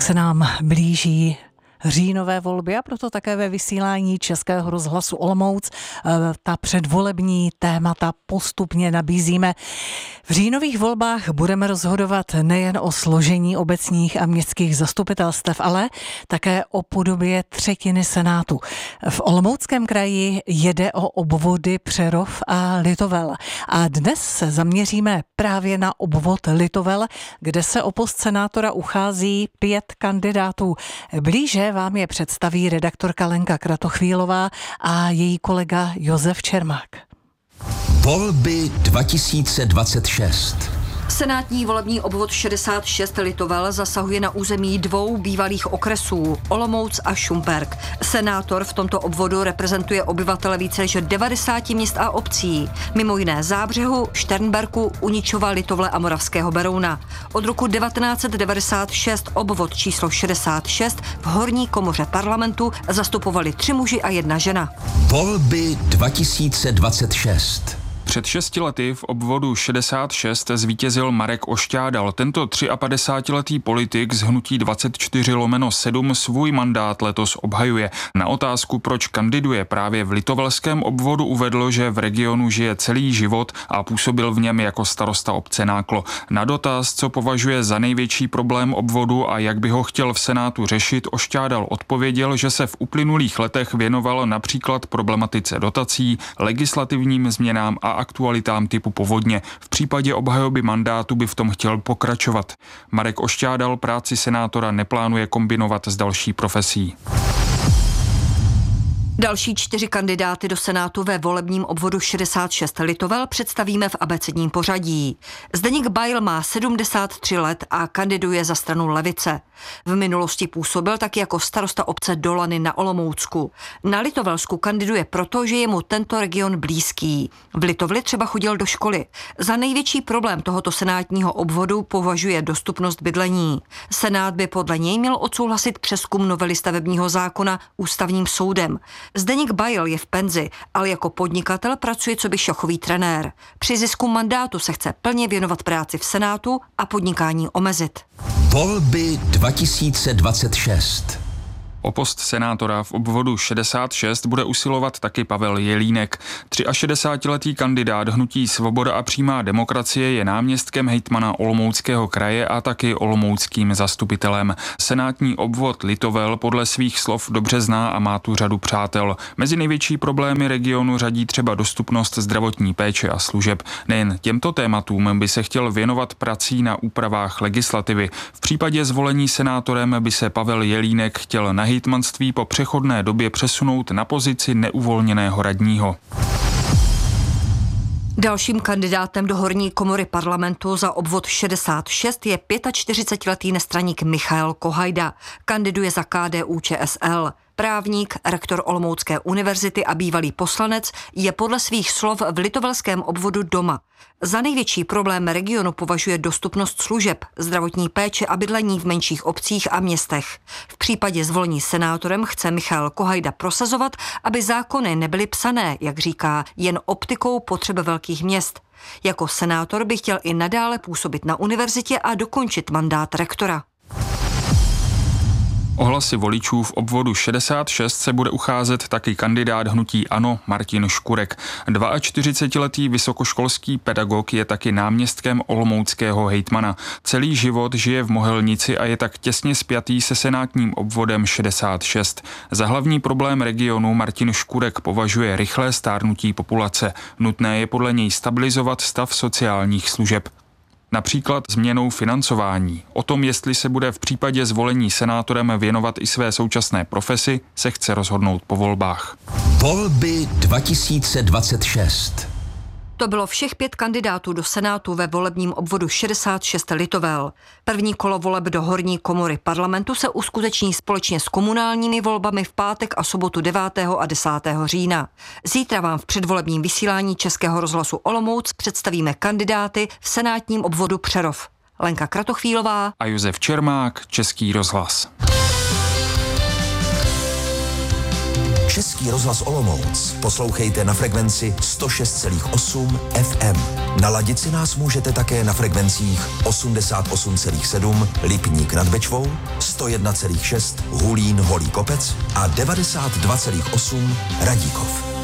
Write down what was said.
se nám blíží říjnové volby a proto také ve vysílání Českého rozhlasu Olomouc ta předvolební témata postupně nabízíme. V říjnových volbách budeme rozhodovat nejen o složení obecních a městských zastupitelstev, ale také o podobě třetiny Senátu. V Olomouckém kraji jde o obvody Přerov a Litovel. A dnes se zaměříme právě na obvod Litovel, kde se o post senátora uchází 5 kandidátů. Blíže vám je představí redaktorka Lenka Kratochvílová a její kolega Josef Čermák. Volby 2026. Senátní volební obvod 66 Litovel zasahuje na území 2 bývalých okresů, Olomouc a Šumperk. Senátor v tomto obvodu reprezentuje obyvatele více než 90 měst a obcí, mimo jiné Zábřehu, Šternberku, Uničova, Litovle a Moravského Berouna. Od roku 1996 obvod číslo 66 v horní komoře parlamentu zastupovali 3 muži a 1 žena. Volby 2026. Před 6 lety v obvodu 66 zvítězil Marek Ošťádal. Tento 53letý politik z hnutí 24/7 svůj mandát letos obhajuje. Na otázku, proč kandiduje právě v litovelském obvodu, uvedl, že v regionu žije celý život a působil v něm jako starosta obce Náklo. Na dotaz, co považuje za největší problém obvodu a jak by ho chtěl v Senátu řešit, Ošťádal odpověděl, že se v uplynulých letech věnoval například problematice dotací, legislativním změnám a aktualitám typu povodně. V případě obhajoby mandátu by v tom chtěl pokračovat. Marek Ošťádal práci senátora neplánuje kombinovat s další profesí. Další 4 kandidáty do Senátu ve volebním obvodu 66 Litovel představíme v abecedním pořadí. Zdeněk Bajl má 73 let a kandiduje za stranu Levice. V minulosti působil taky jako starosta obce Dolany na Olomoucku. Na Litovelsku kandiduje proto, že je mu tento region blízký. V Litovli třeba chodil do školy. Za největší problém tohoto senátního obvodu považuje dostupnost bydlení. Senát by podle něj měl odsouhlasit přezkum novely stavebního zákona ústavním soudem. Zdeněk Bajl je v penzi, ale jako podnikatel pracuje coby šachový trenér. Při zisku mandátu se chce plně věnovat práci v Senátu a podnikání omezit. Volby 2026. O post senátora v obvodu 66 bude usilovat taky Pavel Jelínek. 63letý kandidát hnutí Svoboda a přímá demokracie je náměstkem hejtmana Olomouckého kraje a taky olomouckým zastupitelem. Senátní obvod Litovel podle svých slov dobře zná a má tu řadu přátel. Mezi největší problémy regionu řadí třeba dostupnost zdravotní péče a služeb. Nejen těmto tématům by se chtěl věnovat prací na úpravách legislativy. V případě zvolení senátorem by se Pavel Jelínek chtěl na hejtmanství po přechodné době přesunout na pozici neuvolněného radního. Dalším kandidátem do horní komory parlamentu za obvod 66 je 45letý nestraník Michael Kohajda. Kandiduje za KDU-ČSL. Právník, rektor Olomoucké univerzity a bývalý poslanec je podle svých slov v litovelském obvodu doma. Za největší problém regionu považuje dostupnost služeb, zdravotní péče a bydlení v menších obcích a městech. V případě zvolení senátorem chce Michal Kohajda prosazovat, aby zákony nebyly psané, jak říká, jen optikou potřeb velkých měst. Jako senátor by chtěl i nadále působit na univerzitě a dokončit mandát rektora. O hlasy voličů v obvodu 66 se bude ucházet taky kandidát hnutí ANO Martin Škurek. 42letý vysokoškolský pedagog je taky náměstkem olomouckého hejtmana. Celý život žije v Mohelnici a je tak těsně spjatý se senátním obvodem 66. Za hlavní problém regionu Martin Škurek považuje rychlé stárnutí populace. Nutné je podle něj stabilizovat stav sociálních služeb. Například změnou financování. O tom, jestli se bude v případě zvolení senátorem věnovat i své současné profesi, se chce rozhodnout po volbách. Volby 2026. To bylo všech 5 kandidátů do Senátu ve volebním obvodu 66 Litovel. První kolo voleb do horní komory parlamentu se uskuteční společně s komunálními volbami v pátek a sobotu 9. a 10. října. Zítra vám v předvolebním vysílání Českého rozhlasu Olomouc představíme kandidáty v senátním obvodu Přerov. Lenka Kratochvílová a Josef Čermák, Český rozhlas. Český rozhlas Olomouc poslouchejte na frekvenci 106,8 FM. Naladit si nás můžete také na frekvencích 88,7 Lipník nad Bečvou, 101,6 Hulín Holý Kopec a 92,8 Radíkov.